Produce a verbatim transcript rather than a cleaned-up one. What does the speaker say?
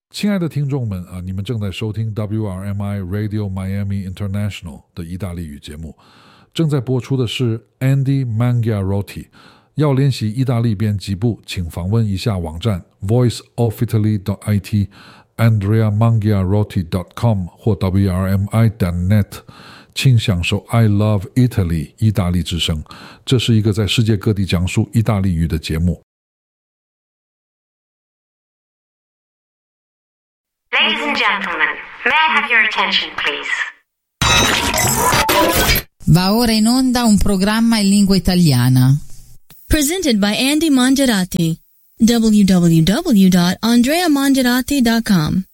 亲爱的听众们啊，你们正在收听 W R M I Radio Miami International 的意大利语节目，正在播出的是 Andy Mangiarotti。要练习意大利编辑部，请访问一下网站 voice of italy dot I T andrea mangiarotti dot com 或 W R M I dot net， 请享受 I Love Italy 意大利之声。这是一个在世界各地讲述意大利语的节目。 Ladies and gentlemen, may I have your attention, please? Va ora in onda un programma in lingua italiana. Presented by Andy Mangiarotti. w w w dot andrea mangiarotti dot com